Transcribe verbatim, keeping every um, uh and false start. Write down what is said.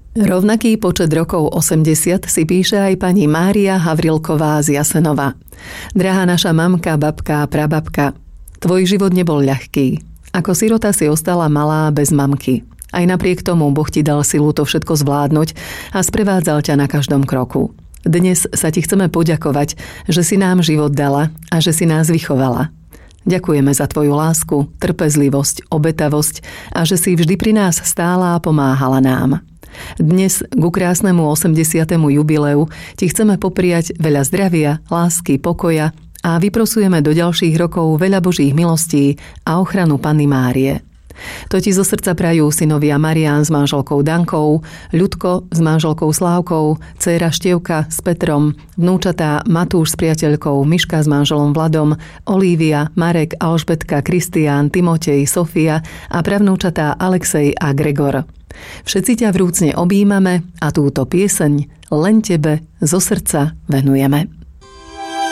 Rovnaký počet rokov osemdesiat si píše aj pani Mária Havrilková z Jasenova. Drahá naša mamka, babka a prababka, tvoj život nebol ľahký. Ako sirota si ostala malá bez mamky. Aj napriek tomu Boh ti dal silu to všetko zvládnuť a sprevádzal ťa na každom kroku. Dnes sa ti chceme poďakovať, že si nám život dala a že si nás vychovala. Ďakujeme za tvoju lásku, trpezlivosť, obetavosť a že si vždy pri nás stála a pomáhala nám. Dnes ku krásnemu osemdesiatemu jubileu ti chceme popriať veľa zdravia, lásky, pokoja a vyprosujeme do ďalších rokov veľa Božích milostí a ochranu Panny Márie. To ti zo srdca prajú synovia Marián s manželkou Dankou, Ľudko s manželkou Slávkou, dcéra Števka s Petrom, vnúčatá Matúš s priateľkou, Miška s manželom Vladom, Olívia, Marek, Alžbetka, Kristián, Timotej, Sofia a pravnúčatá Alexej a Gregor. Všetci ťa vrúcne objímame a túto pieseň len tebe zo srdca venujeme.